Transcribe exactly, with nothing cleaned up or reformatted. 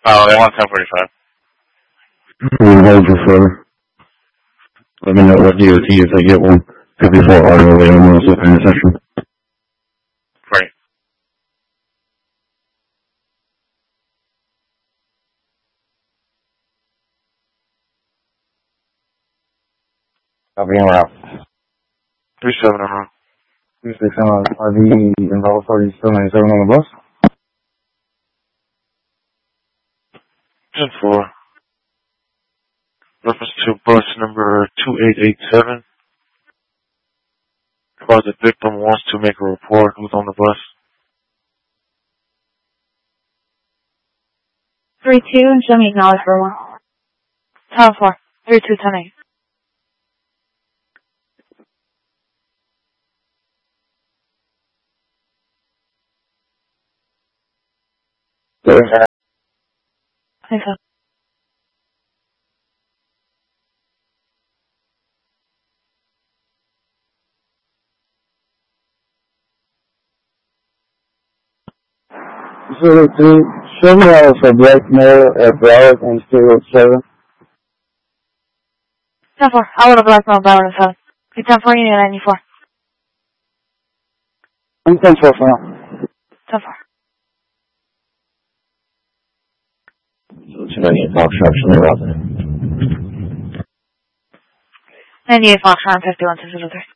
Oh, they want ten forty-five. We'll hold you further. Let me know what D O T if I get one. Could be four hours away, I'm also paying attention. Right. I'll be en route. three seven on route. three six on R V involved party still ninety-seven on the bus? ten four. Reference to bus number two eight eight seven. About the victim wants to make a report. Who's on the bus? three two and show me acknowledge for one. Tower four. three two ten eight. Thanks, sir. zero three, show me out for Black Mare at Broward and zero seven. ten four. I want a black male Broward and seven. Okay, ten four, Union ninety-four. I'm ten four for now. ten four. two ninety-eight Foxtrot, show me route. ninety-eight Foxtrot, fifty-one six zero three.